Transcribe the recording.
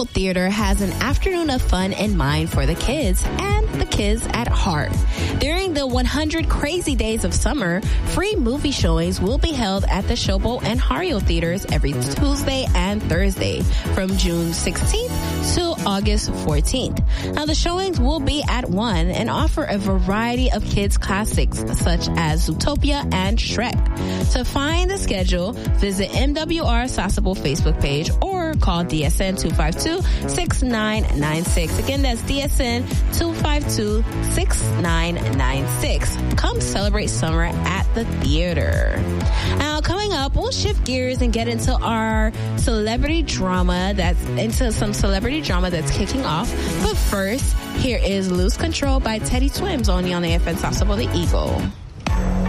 Eagle Theater has an afternoon of fun in mind for the kids and the kids at heart. During the 100 crazy days of summer, free movie showings will be held at the Showboat and Hario Theaters every Tuesday and Thursday from June 16th to August 14th. Now, the showings will be at 1 and offer a variety of kids' classics such as Zootopia and Shrek. To find the schedule, visit MWR Sasebo Facebook page or call DSN 252-6996. Again, that's DSN 252-6996. Come celebrate summer at the theater. Now, coming up, we'll shift gears and get into our celebrity drama that's kicking off. But first, here is Lose Control by Teddy Swims on AFN Sasebo the Eagle.